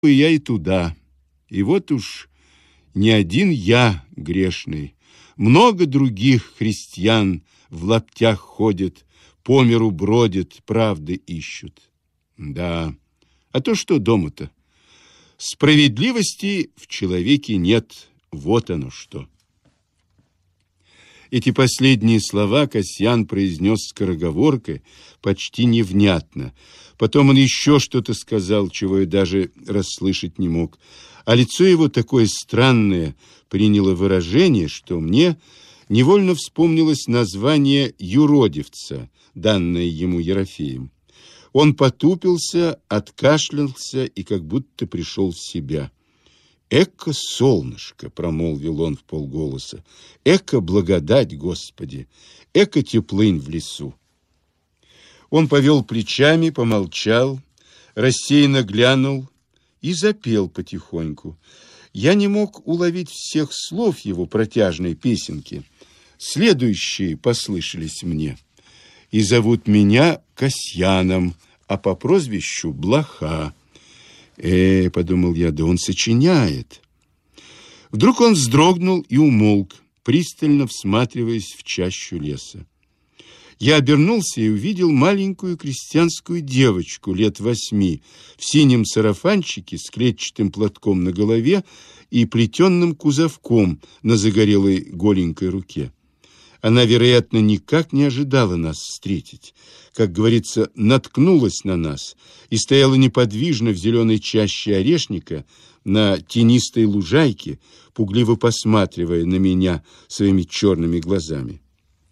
я и туда. И вот уж не один я грешный. Много других христиан в лаптях ходят, по миру бродят, правды ищут. Да, а то что дома-то? Справедливости в человеке нет, вот оно что. Эти последние слова Касьян произнес скороговоркой, почти невнятно. Потом он еще что-то сказал, чего я даже расслышать не мог. А лицо его такое странное приняло выражение, что мне невольно вспомнилось название юродивца, данное ему Ерофеем. Он потупился, откашлялся и как будто пришел в себя. «Эко солнышко!» — промолвил он вполголоса. «Эко благодать, Господи! Эко теплынь в лесу!» Он повел плечами, помолчал, рассеянно глянул и запел потихоньку. Я не мог уловить всех слов его протяжной песенки. Следующие послышались мне. «И зовут меня Касьяном, а по прозвищу Блоха». Подумал я, да он сочиняет. Вдруг он вздрогнул и умолк, пристально всматриваясь в чащу леса. Я обернулся и увидел маленькую крестьянскую девочку лет 8 в синем сарафанчике с клетчатым платком на голове и плетенным кузовком на загорелой голенькой руке. Она, вероятно, никак не ожидала нас встретить. Как говорится, наткнулась на нас и стояла неподвижно в зеленой чаще орешника на тенистой лужайке, пугливо посматривая на меня своими черными глазами.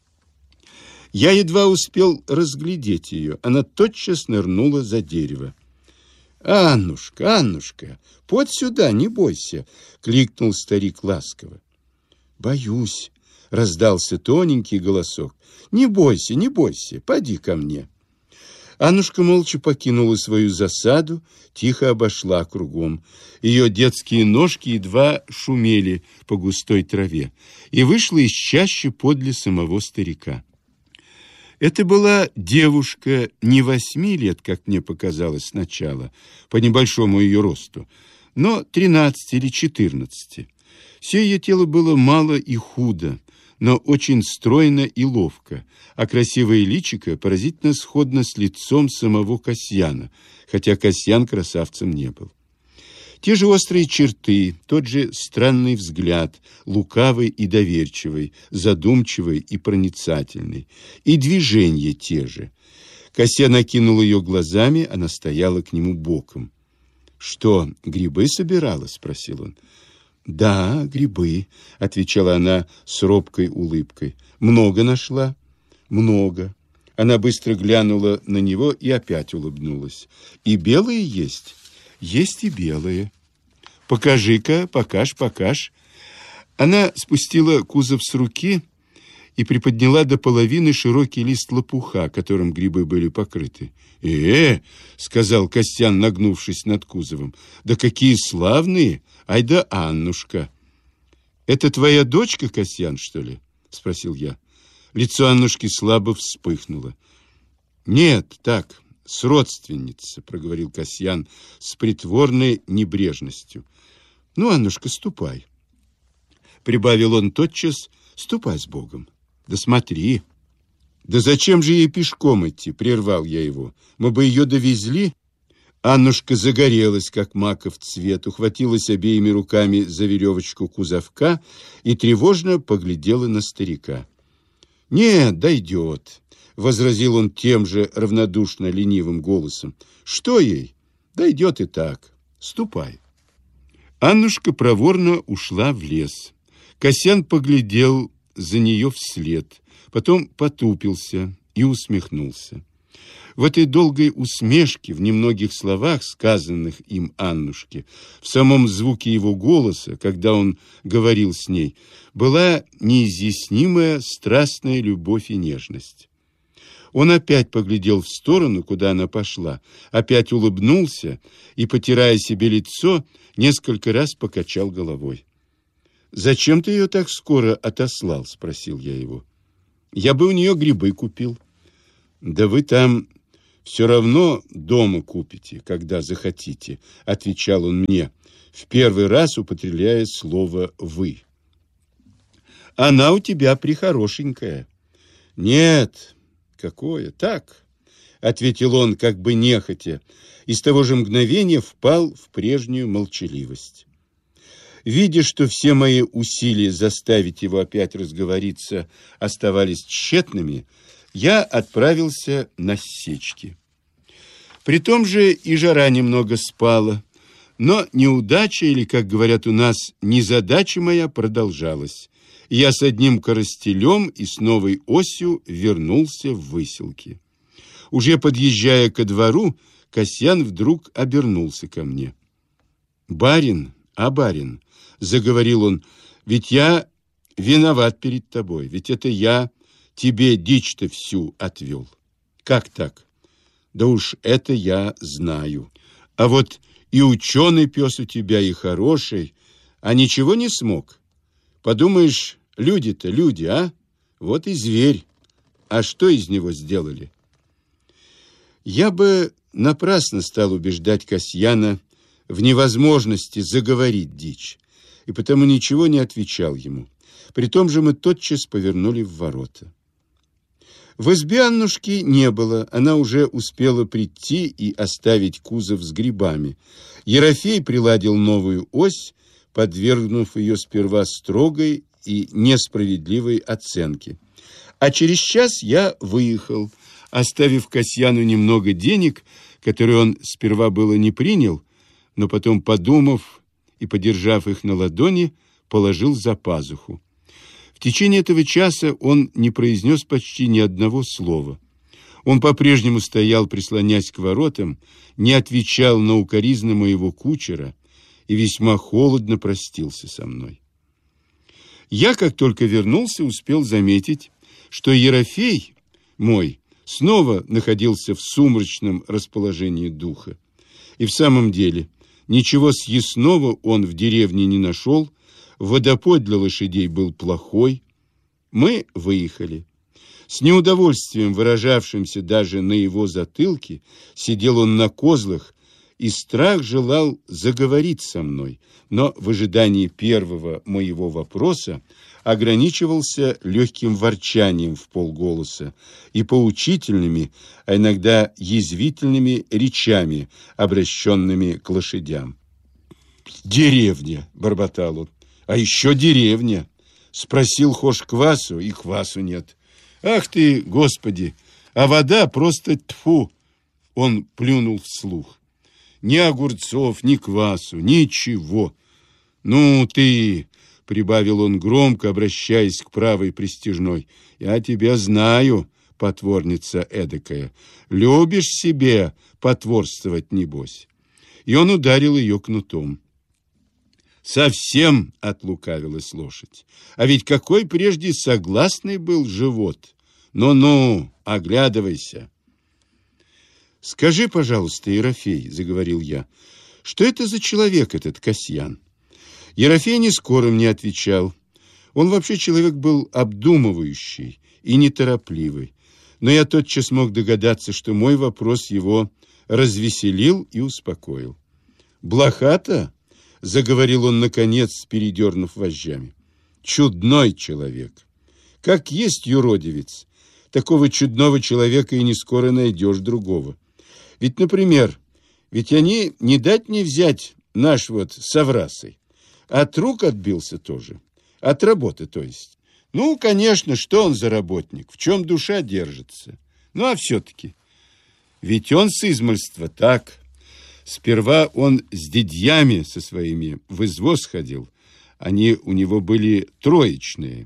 Я едва успел разглядеть ее. Она тотчас нырнула за дерево. «Аннушка, Аннушка, подь сюда, не бойся!» — кликнул старик ласково. «Боюсь!» — раздался тоненький голосок. «Не бойся, не бойся, поди ко мне». Аннушка молча покинула свою засаду, тихо обошла кругом. Ее детские ножки едва шумели по густой траве и вышла из чащи подле самого старика. Это была девушка не 8 лет, как мне показалось сначала, по небольшому ее росту, но 13 или 14. Все ее тело было мало и худо, но очень стройно и ловко, а красивое личико поразительно сходно с лицом самого Касьяна, хотя Касьян красавцем не был. Те же острые черты, тот же странный взгляд, лукавый и доверчивый, задумчивый и проницательный, и движения те же. Касьян окинул ее глазами, она стояла к нему боком. «Что, грибы собирала?» — спросил он. «Да, грибы», — отвечала она с робкой улыбкой. «Много нашла?» «Много». Она быстро глянула на него и опять улыбнулась. «И белые есть?» «Есть и белые». «Покажи-ка, покажь». Она спустила кузов с руки и приподняла до половины широкий лист лопуха, которым грибы были покрыты. Сказал Костян, нагнувшись над кузовом, да какие славные! Ай да Аннушка! Это твоя дочка, Костян, что ли? Спросил я. Лицо Аннушки слабо вспыхнуло. Нет, так, с родственницей, проговорил Касьян с притворной небрежностью. Ну, Аннушка, ступай. Прибавил он тотчас, ступай с Богом. Да смотри. Да зачем же ей пешком идти? Прервал я его. Мы бы ее довезли. Аннушка загорелась, как маков цвет, ухватилась обеими руками за веревочку кузовка и тревожно поглядела на старика. Нет, дойдет, возразил он тем же равнодушно ленивым голосом. Что ей? Дойдет и так. Ступай. Аннушка проворно ушла в лес. Касьян поглядел за нее вслед, потом потупился и усмехнулся. В этой долгой усмешке, в немногих словах, сказанных им Аннушке, в самом звуке его голоса, когда он говорил с ней, была неизъяснимая страстная любовь и нежность. Он опять поглядел в сторону, куда она пошла, опять улыбнулся и, потирая себе лицо, несколько раз покачал головой. «Зачем ты ее так скоро отослал?» — спросил я его. «Я бы у нее грибы купил». «Да вы там Все равно дома купите, когда захотите, отвечал он мне, в первый раз употребляя слово «вы». Она у тебя прихорошенькая. Нет, какое, так, ответил он как бы нехотя, и с того же мгновения впал в прежнюю молчаливость. Видя, что все мои усилия заставить его опять разговориться оставались тщетными, я отправился на сечки. При том же и жара немного спала, но неудача, или, как говорят у нас, незадача моя продолжалась. Я с одним коростелем и с новой осью вернулся в Выселки. Уже подъезжая ко двору, Касьян вдруг обернулся ко мне. «Барин, барин», — заговорил он, — «ведь я виноват перед тобой, ведь это я тебе дичь-то всю отвел». «Как так?» «Да уж это я знаю. А вот и ученый пес у тебя, и хороший, а ничего не смог. Подумаешь, люди-то люди, а? Вот и зверь. А что из него сделали?» Я бы напрасно стал убеждать Касьяна в невозможности заговорить дичь, и потому ничего не отвечал ему. При том же мы тотчас повернули в ворота. В избе Аннушки не было, она уже успела прийти и оставить кузов с грибами. Ерофей приладил новую ось, подвергнув ее сперва строгой и несправедливой оценке. А через час я выехал, оставив Касьяну немного денег, которые он сперва было не принял, но потом, подумав и подержав их на ладони, положил за пазуху. В течение этого часа он не произнес почти ни одного слова. Он по-прежнему стоял, прислонясь к воротам, не отвечал на укоризны моего кучера и весьма холодно простился со мной. Я, как только вернулся, успел заметить, что Ерофей мой снова находился в сумрачном расположении духа. И в самом деле ничего съестного он в деревне не нашел, водопой для лошадей был плохой. Мы выехали. С неудовольствием, выражавшимся даже на его затылке, сидел он на козлах, и страх желал заговорить со мной, но в ожидании первого моего вопроса ограничивался легким ворчанием в полголоса и поучительными, а иногда язвительными речами, обращенными к лошадям. «Деревня!» — бормотал он. «А еще деревня! Спросил, хошь квасу, и квасу нет. Ах ты, Господи! А вода просто тьфу!» Он плюнул вслух. «Ни огурцов, ни квасу, ничего!» «Ну ты!» — прибавил он громко, обращаясь к правой пристяжной. «Я тебя знаю, потворница эдакая. Любишь себе потворствовать, небось». И он ударил ее кнутом. Совсем отлукавилась лошадь. А ведь какой прежде согласный был живот. Ну-ну, оглядывайся. «Скажи, пожалуйста, Ерофей, — заговорил я, — что это за человек этот Касьян?» Ерофей не скоро мне отвечал. Он вообще человек был обдумывающий и неторопливый. Но я тотчас мог догадаться, что мой вопрос его развеселил и успокоил. «Блохата?» — заговорил он, наконец, передернув вожжами. «Чудной человек. Как есть юродивец, такого чудного человека и не скоро найдешь другого. Ведь, например, ведь они не дать не взять наш вот с Аврасой. От рук отбился тоже. От работы, то есть. Ну, конечно, что он за работник, в чем душа держится. Ну, а все-таки. Ведь он с измольства так. Сперва он с дядьями со своими в извоз ходил. Они у него были троечные.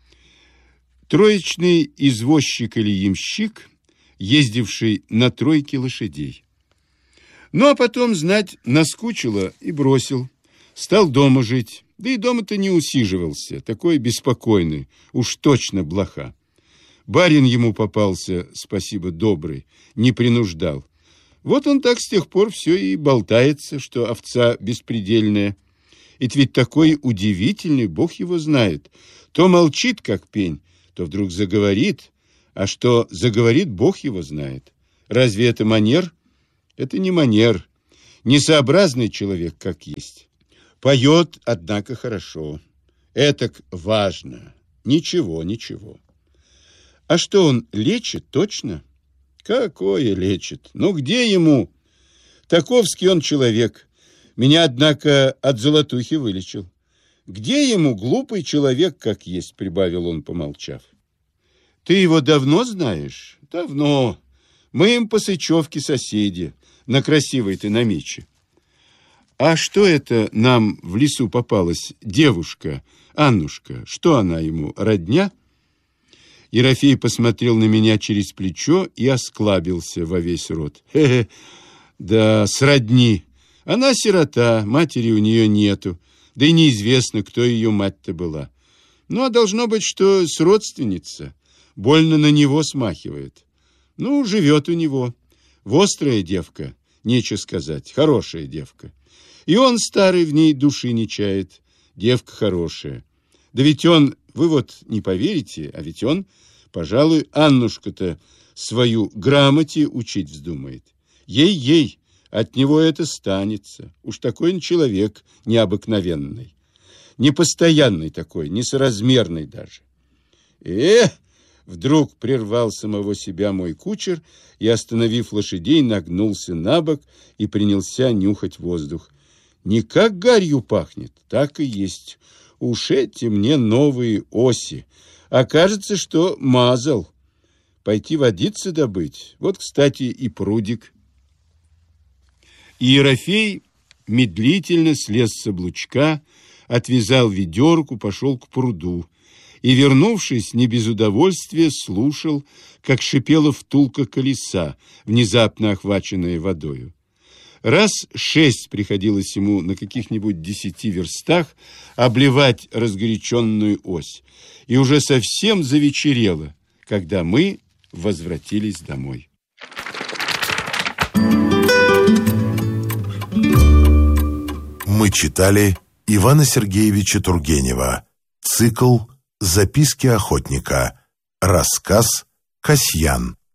Троечный извозчик или ямщик, ездивший на тройке лошадей. Ну, а потом, знать, наскучило и бросил. Стал дома жить. Да и дома-то не усиживался. Такой беспокойный. Уж точно блоха. Барин ему попался, спасибо, добрый. Не принуждал. Вот он так с тех пор все и болтается, что овца беспредельная. И ведь такой удивительный, Бог его знает. То молчит, как пень, то вдруг заговорит. А что заговорит, Бог его знает. Разве это манер? Это не манер. Несообразный человек, как есть. Поет, однако, хорошо. Этак важно. Ничего, ничего. А что он лечит, точно? Какое лечит? Ну, где ему? Таковский он человек. Меня, однако, от золотухи вылечил. Где ему глупый человек, как есть, прибавил он, помолчав. Ты его давно знаешь? Давно. Мы им по Сычевке соседи, на красивой-то намече. А что это нам в лесу попалась девушка, Аннушка? Что она ему, родня? Ерофей посмотрел на меня через плечо и осклабился во весь рот. Хе-хе, да, сродни. Она сирота, матери у нее нету, да и неизвестно, кто ее мать-то была. Ну, а должно быть, что сродственница, больно на него смахивает. Ну, живет у него. Вострая девка, нечего сказать, хорошая девка. И он, старый, в ней души не чает. Девка хорошая. Да ведь он, вы вот не поверите, а ведь он, пожалуй, Аннушку-то свою грамоте учить вздумает. Ей-ей, от него это станется. Уж такой он человек необыкновенный. Непостоянный такой, несоразмерный даже. Вдруг прервал самого себя мой кучер и, остановив лошадей, нагнулся на бок и принялся нюхать воздух. Не как гарью пахнет, так и есть. Уж эти мне новые оси. А кажется, что мазал. Пойти водиться добыть. Вот, кстати, и прудик. И Ерофей медлительно слез с облучка, отвязал ведерку, пошел к пруду. И, вернувшись, не без удовольствия, слушал, как шипела втулка колеса, внезапно охваченная водою. Раз 6 приходилось ему на каких-нибудь 10 верстах обливать разгоряченную ось, и уже совсем завечерело, когда мы возвратились домой. Мы читали Ивана Сергеевича Тургенева. Цикл «Записки охотника». Рассказ «Касьян».